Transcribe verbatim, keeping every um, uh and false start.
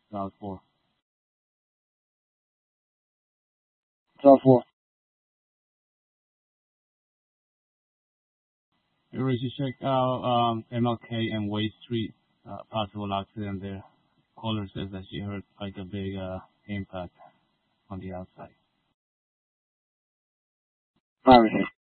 twelve four. twelve four. We should check out um, M L K and Wade Street. Uh, possible accident there. Caller says that she heard like a big uh, impact on the outside. All right.